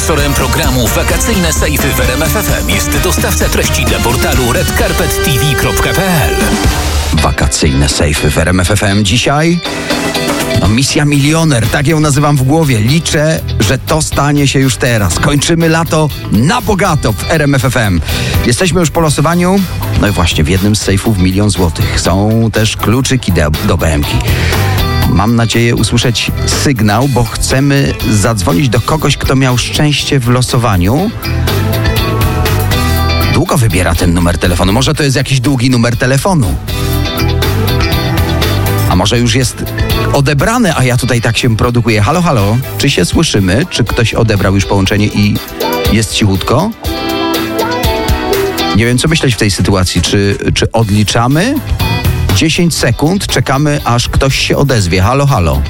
Sponsorem programu Wakacyjne Sejfy w RMF FM jest dostawca treści dla portalu redcarpettv.pl. Wakacyjne Sejfy w RMF FM dzisiaj. Misja milioner, tak ją nazywam w głowie. Liczę, że to stanie się już teraz. Kończymy lato na bogato w RMF FM. Jesteśmy już po losowaniu. No i właśnie w jednym z sejfów 1 000 000 złotych. Są też kluczyki do BM-ki. Mam nadzieję usłyszeć sygnał, bo chcemy zadzwonić do kogoś, kto miał szczęście w losowaniu. Długo wybiera ten numer telefonu. Może to jest jakiś długi numer telefonu. A może już jest odebrane, a ja tutaj tak się produkuję. Halo, halo, czy się słyszymy? Czy ktoś odebrał już połączenie i jest cichutko? Nie wiem, co myśleć w tej sytuacji. Czy odliczamy? 10 sekund, czekamy, aż ktoś się odezwie. Halo, halo.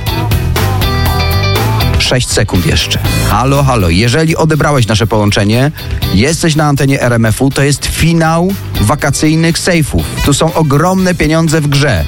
6 sekund jeszcze. Halo, halo. Jeżeli odebrałeś nasze połączenie, jesteś na antenie RMF-u, to jest finał wakacyjnych sejfów. Tu są ogromne pieniądze w grze.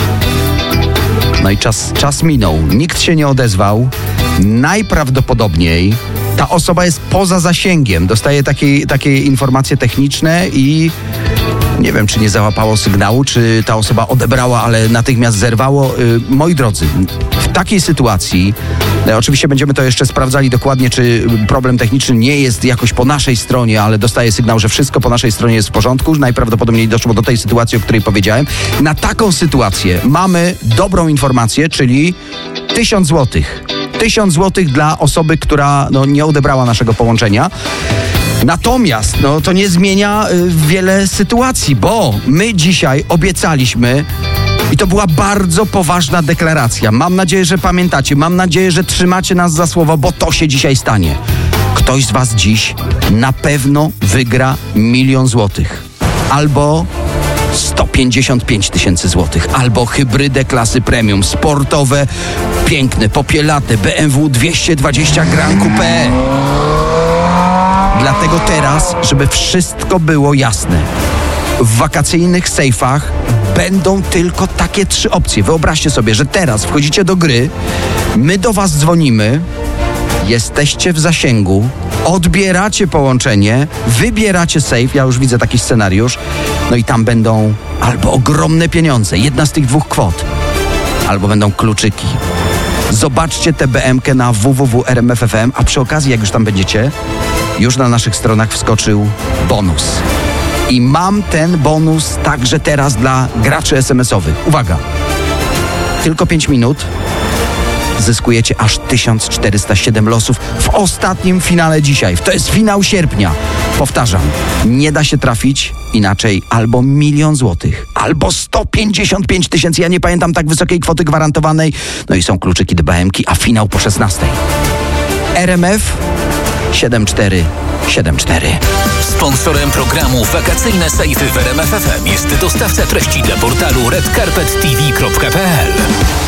No i czas minął. Nikt się nie odezwał. Najprawdopodobniej ta osoba jest poza zasięgiem. Dostaje takie informacje techniczne i nie wiem, czy nie załapało sygnału, czy ta osoba odebrała, ale natychmiast zerwało. Moi drodzy, w takiej sytuacji, oczywiście będziemy to jeszcze sprawdzali dokładnie, czy problem techniczny nie jest jakoś po naszej stronie, ale dostaję sygnał, że wszystko po naszej stronie jest w porządku. Najprawdopodobniej doszło do tej sytuacji, o której powiedziałem. Na taką sytuację mamy dobrą informację, czyli 1000 złotych. 1000 złotych dla osoby, która nie odebrała naszego połączenia. Natomiast to nie zmienia wiele sytuacji, bo my dzisiaj obiecaliśmy i to była bardzo poważna deklaracja. Mam nadzieję, że pamiętacie, mam nadzieję, że trzymacie nas za słowo, bo to się dzisiaj stanie. Ktoś z was dziś na pewno wygra 1 000 000 złotych. Albo 155 000 złotych, albo hybrydę klasy premium, sportowe, piękne, popielate BMW 220 Grand Coupe. Dlatego teraz, żeby wszystko było jasne, w wakacyjnych sejfach będą tylko takie 3 opcje. Wyobraźcie sobie, że teraz wchodzicie do gry, my do was dzwonimy, jesteście w zasięgu, odbieracie połączenie, wybieracie sejf, ja już widzę taki scenariusz, no i tam będą albo ogromne pieniądze, jedna z tych 2 kwot, albo będą kluczyki. Zobaczcie tę BM-kę na www.rmf.fm, a przy okazji, jak już tam będziecie, już na naszych stronach wskoczył bonus. I mam ten bonus także teraz dla graczy SMS-owych. Uwaga, tylko 5 minut zyskujecie aż 1407 losów w ostatnim finale dzisiaj. To jest finał sierpnia. Powtarzam, nie da się trafić inaczej albo 1 000 000 złotych, albo 155 000. Ja nie pamiętam tak wysokiej kwoty gwarantowanej. No i są kluczyki do BM-ki, a finał po 16. RMF 7474. Sponsorem programu Wakacyjne Sejfy w RMF FM jest dostawca treści dla portalu redcarpettv.pl.